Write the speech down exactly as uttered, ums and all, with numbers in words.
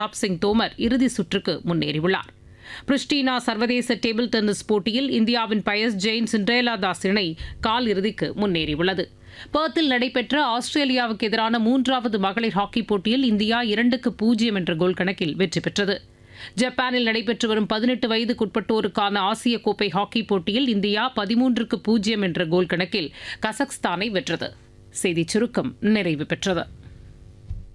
பிரதாப் சிங் தோமர் இறுதி சுற்றுக்கு முன்னேறியுள்ளார். பிரிஸ்டினா சர்வதேச டேபிள் டென்னிஸ் போட்டியில் இந்தியாவின் பயஸ் ஜெயின் சிண்ட்ரேலா தாஸ் இணை கால் இறுதிக்கு முன்னேறியுள்ளது. பெர்த்தில் நடைபெற்ற ஆஸ்திரேலியாவுக்கு எதிரான மூன்றாவது மகளிர் ஹாக்கி போட்டியில் இந்தியா இரண்டுக்கு பூஜ்ஜியம் என்ற கோல் கணக்கில் வெற்றி பெற்றது. ஜப்பானில் நடைபெற்று வரும் பதினெட்டு வயதுக்குட்பட்டோருக்கான ஆசிய கோப்பை ஹாக்கி போட்டியில் இந்தியா பதிமூன்றுக்கு பூஜ்ஜியம் என்ற கோல் கணக்கில் கசக்ஸ்தானை வென்றது. செய்திச் சுருக்கம் நிறைவு பெற்றது.